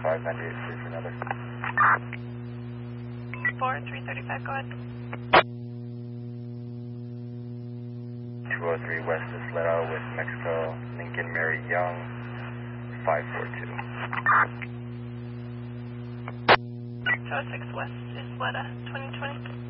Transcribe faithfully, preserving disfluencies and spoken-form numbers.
five ninety-eight, three for another. four three thirty-five, go ahead. two oh three West is let out with Mexico, Lincoln Mary Young, five four two. two oh six West is Isleta, twenty twenty.